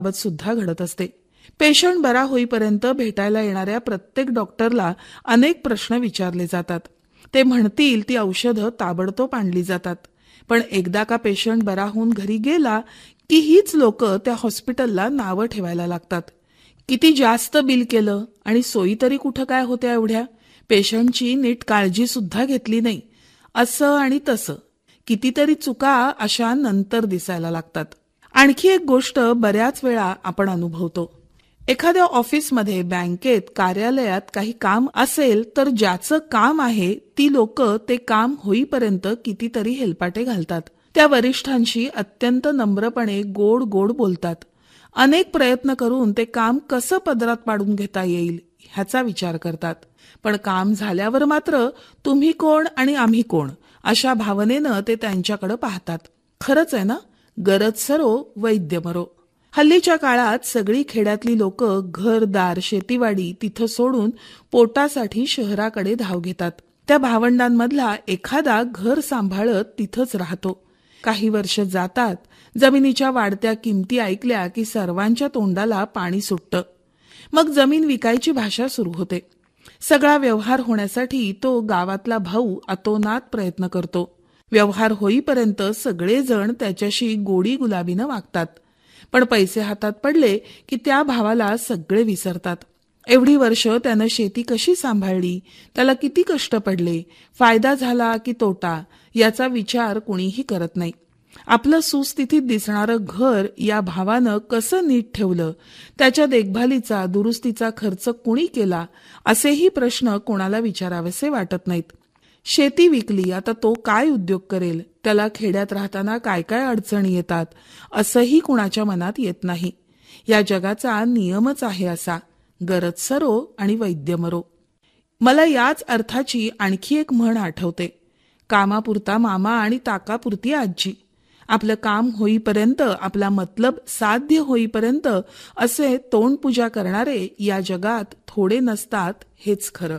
बाबत सुद्धा घडत असते. पेशंट बरा होईपर्यंत भेटायला येणाऱ्या प्रत्येक डॉक्टरला अनेक प्रश्न विचारले जातात. ते म्हणतील ती औषधं ताबडतोब आणली जातात. पण एकदा का पेशंट बरा होऊन घरी गेला की हीच लोक त्या हॉस्पिटलला नावं ठेवायला लागतात. किती जास्त बिल केलं आणि सोयी तरी कुठं काय होत्या एवढ्या, पेशंटची नीट काळजी सुद्धा घेतली नाही, असं आणि तसं कितीतरी चुका अशा नंतर दिसायला लागतात. आणखी एक गोष्ट बऱ्याच वेळा आपण अनुभवतो. एखाद्या ऑफिसमध्ये, बँकेत, कार्यालयात काही काम असेल तर ज्याचं काम आहे ती लोक ते काम होईपर्यंत कितीतरी हेलपाटे घालतात. त्या वरिष्ठांशी अत्यंत नम्रपणे गोड गोड बोलतात. अनेक प्रयत्न करून ते काम कसं पदरात पाडून घेता येईल ह्याचा विचार करतात. पण काम झाल्यावर मात्र तुम्ही कोण आणि आम्ही कोण अशा भावनेनं ते त्यांच्याकडे पाहतात. खरंच आहे ना, गरज सरो वैद्य मरो. हल्लीच्या काळात सगळी खेड्यातली लोक घरदार, शेतीवाडी तिथं सोडून पोटासाठी शहराकडे धाव घेतात. त्या भावंडांमधला एखादा घर सांभाळत तिथंच राहतो. काही वर्ष जातात, जमिनीच्या वाढत्या किमती ऐकल्या की सर्वांच्या तोंडाला पाणी सुटतं. मग जमीन विकायची भाषा सुरू होते. सगळा व्यवहार होण्यासाठी तो गावातला भाऊ अतोनात प्रयत्न करतो. व्यवहार होईपर्यंत सगळेजण त्याच्याशी गोडी गुलाबीनं वागतात. पण पैसे हातात पडले की त्या भावाला सगळे विसरतात. एवढी वर्ष त्यानं शेती कशी सांभाळली, त्याला किती कष्ट पडले, फायदा झाला की तोटा याचा विचार कुणीही करत नाही. आपलं सुस्थितीत दिसणारं घर या भावानं कसं नीट ठेवलं, त्याच्या देखभालीचा, दुरुस्तीचा खर्च कुणी केला, असेही प्रश्न कोणाला विचारावेसे वाटत नाहीत. शेती विकली, आता तो काय उद्योग करेल, त्याला खेड्यात राहताना काय काय अडचणी येतात, असंही कुणाच्या मनात येत नाही. या जगाचा नियमच आहे असा, गरज सरो आणि वैद्य मरो. मला याच अर्थाची आणखी एक म्हण आठवते. कामापुरता मामा आणि ताकापुरती आजी. आपलं काम होईपर्यंत, आपला मतलब साध्य होईपर्यंत असे तोंडपूजा करणारे या जगात थोडे नसतात, हेच खरं.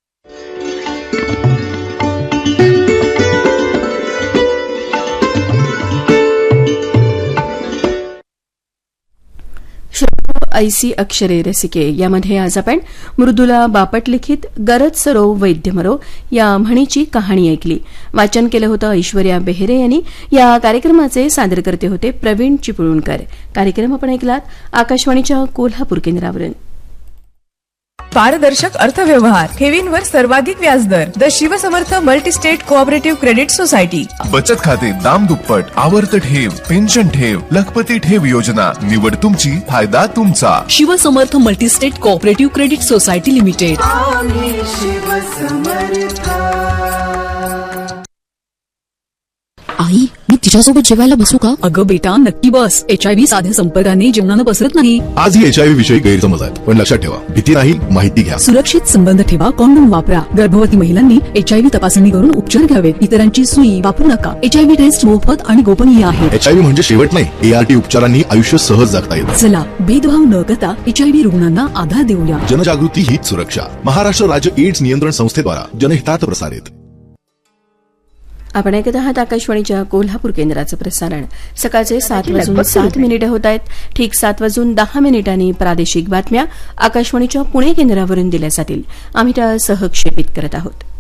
ऐसी अक्षरे रसिके यामध्ये आज आपण मृदुला बापट लिखित गरज सरो वैद्य मरो या म्हणीची कहाणी ऐकली. वाचन केलं होतं ऐश्वर्या बेहेरे यांनी. या कार्यक्रमाचे सादरकर्ते होते प्रवीण चिपळूणकर. कार्यक्रम आपण ऐकलात आकाशवाणीच्या कोल्हापूर केंद्रावरून. पारदर्शक अर्थव्यवहार, ठेवींवर सर्वाधिक व्याजदर. The Shivsamarth multi-state cooperative credit society. बचत खाते दाम दुप्पट, आवर्त ठेव, पेन्शन ठेव, लखपती ठेव योजना. निवड तुमची, फायदा तुमचा. Shivsamarth multi-state cooperative credit society limited. आई, मी तिच्यासोबत जेवायला बसू का? अगं बेटा, नक्की बस. HIV साध्या संपर्काने जेवणानं पसरत नाही. आजही HIV विषयी गैरसमज आहेत, पण लक्षात ठेवा, भीती नाही, माहिती घ्या. सुरक्षित संबंध ठेवा, कॉन्डोम वापरा. गर्भवती महिलांनी HIV तपासणी करून उपचार घ्यावेत. इतरांची सुई वापरू नका. HIV टेस्ट मोफत आणि गोपनीय आहे. HIV म्हणजे शेवट नाही, ART उपचारांनी आयुष्य सहज जगता येईल. चला, भेदभाव न करता HIV रुग्णांना आधार देऊया. जनजागृती हीच सुरक्षा. महाराष्ट्र राज्य एड्स नियंत्रण संस्थेद्वारा जनहितात प्रसारित. आपण ऐकत आहात आकाशवाणीच्या कोल्हापूर केंद्राचं प्रसारण. सकाळचे 7:07 होत आहेत. ठीक 7:10 प्रादेशिक बातम्या आकाशवाणीच्या पुणे केंद्रावरून दिल्या जातील. आम्ही त्या सहक्षेपित करत आहोत.